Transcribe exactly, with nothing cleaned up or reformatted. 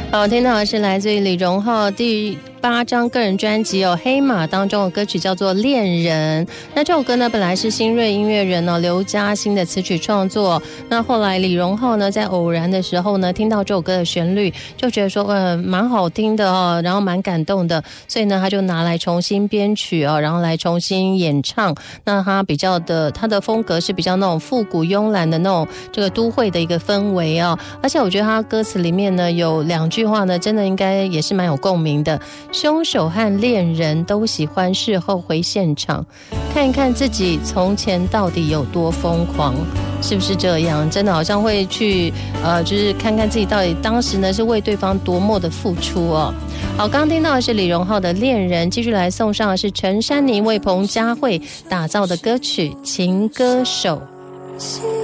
好，听到的是来自于李荣浩第八张个人专辑有、哦、黑马当中的歌曲叫做恋人。那这首歌呢本来是新锐音乐人呢、哦、刘嘉欣的词曲创作，那后来李荣浩呢在偶然的时候呢听到这首歌的旋律就觉得说呃蛮好听的哦，然后蛮感动的，所以呢他就拿来重新编曲哦，然后来重新演唱。那他比较的他的风格是比较那种复古慵懒的那种这个都会的一个氛围哦，而且我觉得他歌词里面呢有两句话呢真的应该也是蛮有共鸣的，凶手和恋人都喜欢事后回现场看一看自己从前到底有多疯狂，是不是这样？真的好像会去呃，就是看看自己到底当时呢是为对方多么的付出哦。好，刚刚听到的是李荣浩的恋人，继续来送上的是陈珊妮为彭佳慧打造的歌曲《情歌手》。